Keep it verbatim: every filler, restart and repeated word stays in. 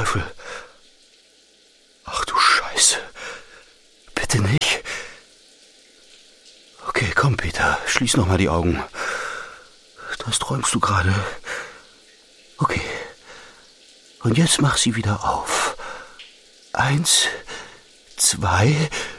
Teufel. Ach du Scheiße. Bitte nicht. Okay, komm, Peter, schließ noch mal die Augen. Das träumst du gerade. Okay. Und jetzt mach sie wieder auf. Eins, zwei,